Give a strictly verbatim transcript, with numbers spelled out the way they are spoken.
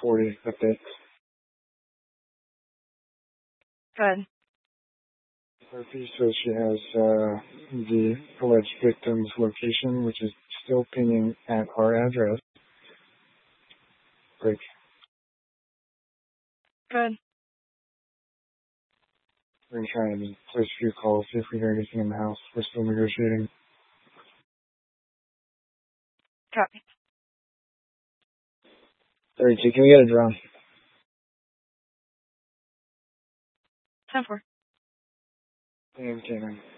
forty update. Good. Murphy says she has uh, the alleged victim's location, which is still pinging at our address. Break. Good. We're going to try and place a few calls, see if we hear anything in the house. We're still negotiating. Copy. thirty-two, can we get a drone? ten four. And K nine.